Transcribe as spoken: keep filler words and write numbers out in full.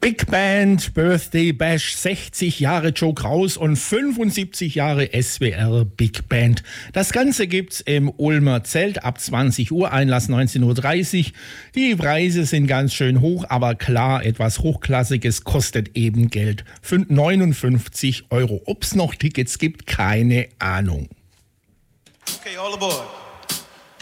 Big Band Birthday Bash, sechzig Jahre Joe Kraus und fünfundsiebzig Jahre S W R Big Band. Das Ganze gibt's im Ulmer Zelt ab zwanzig Uhr, Einlass neunzehn Uhr dreißig. Die Preise sind ganz schön hoch, aber klar, etwas Hochklassiges kostet eben Geld. neunundfünfzig Euro. Ob's noch Tickets gibt, keine Ahnung. Okay, all aboard.